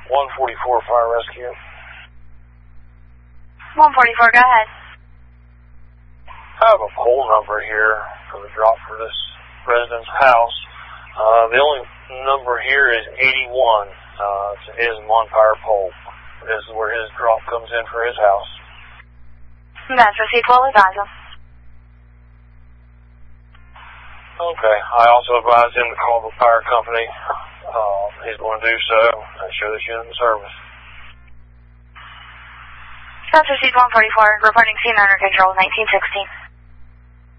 144 Fire Rescue. 144, go ahead. I have a pole number here for the drop for this resident's house. The only number here is 81. It is one fire pole. This is where his drop comes in for his house. That's received. We'll advise him. Okay. I also advised him to call the fire company. He's going to do so and show this unit in service. That's received 144, reporting scene under control, 1916.